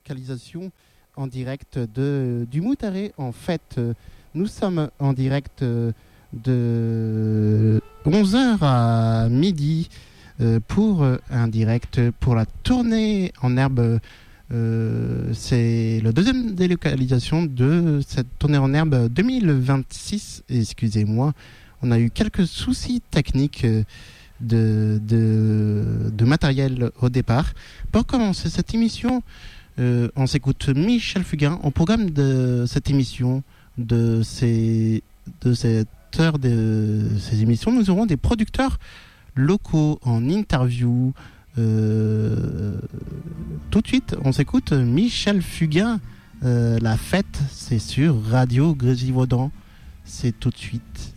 délocalisation en direct du Moutaré. En fait, nous sommes en direct de 11h à midi pour un direct pour la tournée en herbe. C'est la deuxième délocalisation de cette tournée en herbe 2026. Excusez-moi, on a eu quelques soucis techniques de matériel au départ. Pour commencer cette émission, on s'écoute Michel Fugain. Au programme de cette émission, de cette heure de ces émissions, nous aurons des producteurs locaux en interview. Tout de suite, on s'écoute Michel Fugain. La fête, c'est sur Radio Grésivaudan. C'est tout de suite.